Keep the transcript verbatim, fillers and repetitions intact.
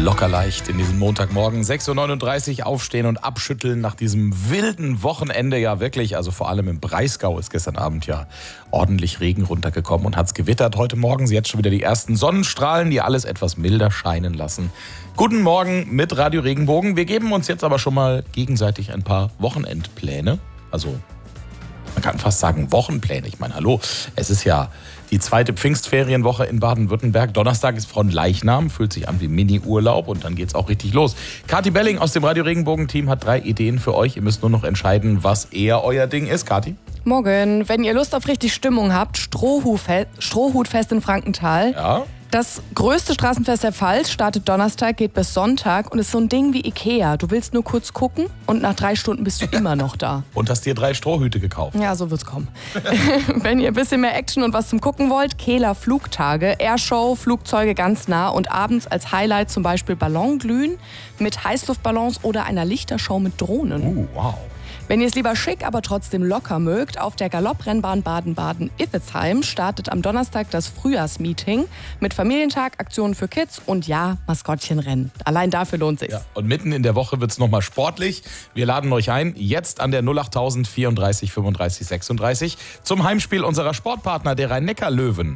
Locker leicht in diesem Montagmorgen, sechs Uhr neununddreißig, aufstehen und abschütteln nach diesem wilden Wochenende. Ja wirklich, also vor allem im Breisgau ist gestern Abend ja ordentlich Regen runtergekommen und hat es gewittert. Heute Morgen sind jetzt schon wieder die ersten Sonnenstrahlen, die alles etwas milder scheinen lassen. Guten Morgen mit Radio Regenbogen. Wir geben uns jetzt aber schon mal gegenseitig ein paar Wochenendpläne. Also man kann fast sagen Wochenpläne. Ich meine, hallo, es ist ja die zweite Pfingstferienwoche in Baden-Württemberg. Donnerstag ist Fronleichnam, fühlt sich an wie Mini-Urlaub und dann geht's auch richtig los. Kathi Belling aus dem Radio Regenbogen-Team hat drei Ideen für euch. Ihr müsst nur noch entscheiden, was eher euer Ding ist. Kathi? Morgen, wenn ihr Lust auf richtig Stimmung habt, Strohhutfest, Strohhutfest in Frankenthal. Ja. Das größte Straßenfest der Pfalz startet Donnerstag, geht bis Sonntag und ist so ein Ding wie Ikea. Du willst nur kurz gucken und nach drei Stunden bist du immer noch da. Und hast dir drei Strohhüte gekauft. Ja, so wird's kommen. Wenn ihr ein bisschen mehr Action und was zum Gucken wollt, Kehler Flugtage, Airshow, Flugzeuge ganz nah und abends als Highlight zum Beispiel Ballonglühen mit Heißluftballons oder einer Lichtershow mit Drohnen. Uh, wow. Wenn ihr es lieber schick, aber trotzdem locker mögt, auf der Galopprennbahn Baden-Baden-Iffezheim startet am Donnerstag das Frühjahrsmeeting mit Familientag, Aktionen für Kids und ja, Maskottchenrennen. Allein dafür lohnt sich's. Ja, und mitten in der Woche wird's nochmal sportlich. Wir laden euch ein, jetzt an der null acht tausend vierunddreißig fünfunddreißig sechsunddreißig zum Heimspiel unserer Sportpartner, der Rhein-Neckar-Löwen.